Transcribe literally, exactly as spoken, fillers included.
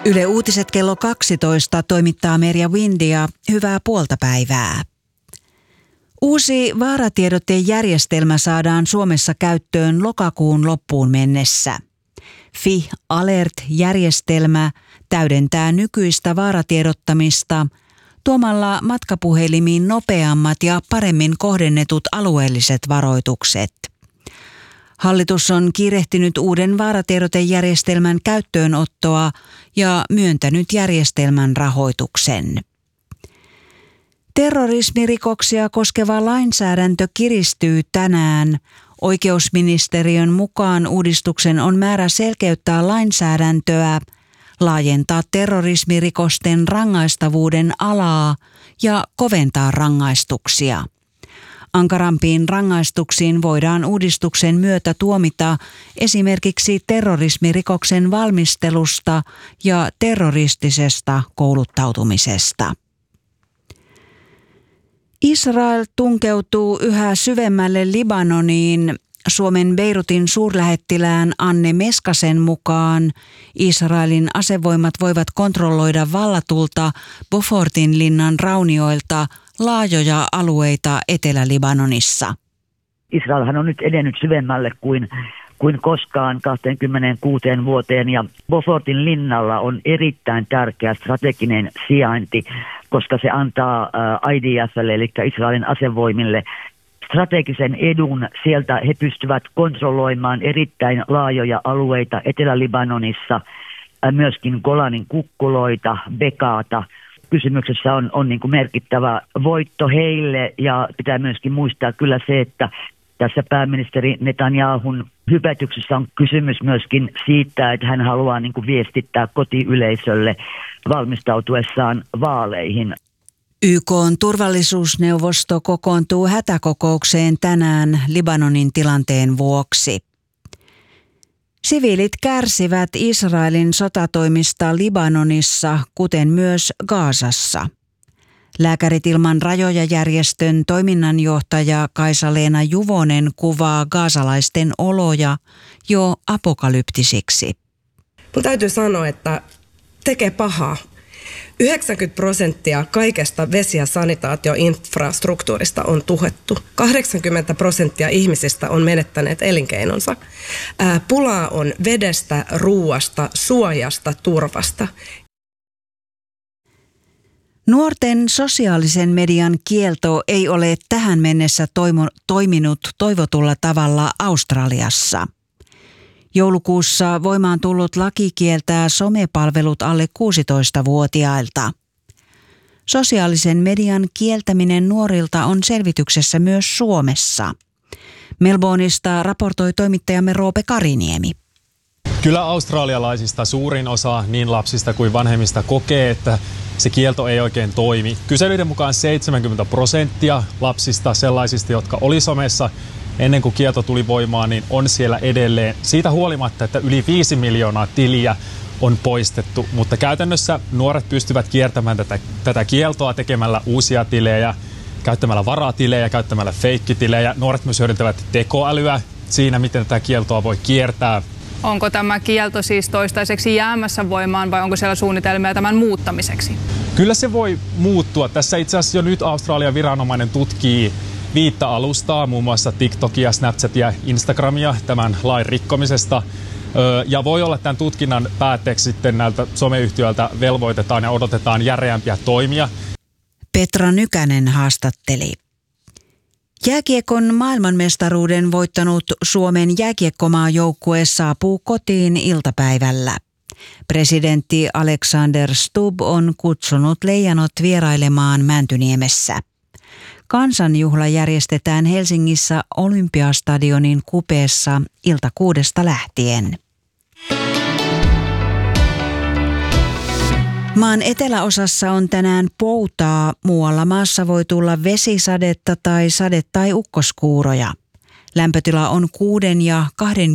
Yle Uutiset kello kaksitoista toimittaa Merja Windia. Hyvää puolta päivää. Uusi vaaratiedotejärjestelmä saadaan Suomessa käyttöön lokakuun loppuun mennessä. F I Alert-järjestelmä täydentää nykyistä vaaratiedottamista tuomalla matkapuhelimiin nopeammat ja paremmin kohdennetut alueelliset varoitukset. Hallitus on kiirehtinyt uuden vaaratiedotejärjestelmän käyttöönottoa ja myöntänyt järjestelmän rahoituksen. Terrorismirikoksia koskeva lainsäädäntö kiristyy tänään. Oikeusministeriön mukaan uudistuksen on määrä selkeyttää lainsäädäntöä, laajentaa terrorismirikosten rangaistavuuden alaa ja koventaa rangaistuksia. Ankarampiin rangaistuksiin voidaan uudistuksen myötä tuomita esimerkiksi terrorismirikoksen valmistelusta ja terroristisesta kouluttautumisesta. Israel tunkeutuu yhä syvemmälle Libanoniin. Suomen Beirutin suurlähettilään Anne Meskasen mukaan Israelin asevoimat voivat kontrolloida vallatulta Beaufortin linnan raunioilta laajoja alueita Etelä-Libanonissa. Israelhan on nyt edennyt syvemmälle kuin, kuin koskaan kaksikymmentäkuusi vuoteen ja Beaufortin linnalla on erittäin tärkeä strateginen sijainti, koska se antaa I D F:lle eli Israelin asevoimille strategisen edun. Sieltä he pystyvät kontrolloimaan erittäin laajoja alueita Etelä-Libanonissa, myöskin Golanin kukkuloita, Bekaata. Kysymyksessä on, on niin kuin merkittävä voitto heille ja pitää myöskin muistaa kyllä se, että tässä pääministeri Netanyahun hypätyksessä on kysymys myöskin siitä, että hän haluaa niin kuin viestittää kotiyleisölle valmistautuessaan vaaleihin. Y K:n turvallisuusneuvosto kokoontuu hätäkokoukseen tänään Libanonin tilanteen vuoksi. Siviilit kärsivät Israelin sotatoimista Libanonissa, kuten myös Gazassa. Lääkärit ilman rajoja -järjestön toiminnanjohtaja Kaisa-Leena Juvonen kuvaa gazalaisten oloja jo apokalyptisiksi. Mun täytyy sanoa, että tekee pahaa. yhdeksänkymmentä prosenttia kaikesta vesi- ja sanitaatioinfrastruktuurista on tuhottu. kahdeksankymmentä prosenttia ihmisistä on menettäneet elinkeinonsa. Ää, pulaa on vedestä, ruuasta, suojasta, turvasta. Nuorten sosiaalisen median kielto ei ole tähän mennessä toimo, toiminut toivotulla tavalla Australiassa. Joulukuussa voimaan tullut laki kieltää somepalvelut alle kuusitoistavuotiailta. Sosiaalisen median kieltäminen nuorilta on selvityksessä myös Suomessa. Melbourneista raportoi toimittajamme Roope Kariniemi. Kyllä australialaisista suurin osa niin lapsista kuin vanhemmista kokee, että se kielto ei oikein toimi. Kyselyiden mukaan seitsemänkymmentä prosenttia lapsista sellaisista, jotka oli somessa ennen kuin kielto tuli voimaan, niin on siellä edelleen. Siitä huolimatta, että yli viisi miljoonaa tiliä on poistettu, mutta käytännössä nuoret pystyvät kiertämään tätä, tätä kieltoa tekemällä uusia tilejä, käyttämällä varatilejä, käyttämällä feikkitilejä. Nuoret myös hyödyntävät tekoälyä siinä, miten tätä kieltoa voi kiertää. Onko tämä kielto siis toistaiseksi jäämässä voimaan vai onko siellä suunnitelmia tämän muuttamiseksi? Kyllä se voi muuttua. Tässä itse asiassa jo nyt Australian viranomainen tutkii viittä alustaa, muun muassa TikTokia, Snapchatia ja Instagramia tämän lain rikkomisesta. Ja voi olla, että tämän tutkinnan päätteeksi sitten näiltä someyhtiöiltä velvoitetaan ja odotetaan järeämpiä toimia. Petra Nykänen haastatteli. Jääkiekon maailmanmestaruuden voittanut Suomen jääkiekkomaajoukkue saapuu kotiin iltapäivällä. Presidentti Alexander Stubb on kutsunut leijonat vierailemaan Mäntyniemessä. Kansanjuhla järjestetään Helsingissä Olympiastadionin kupeessa ilta kuudesta lähtien. Maan eteläosassa on tänään poutaa. Muualla maassa voi tulla vesisadetta tai sade- tai ukkoskuuroja. Lämpötila on kuuden ja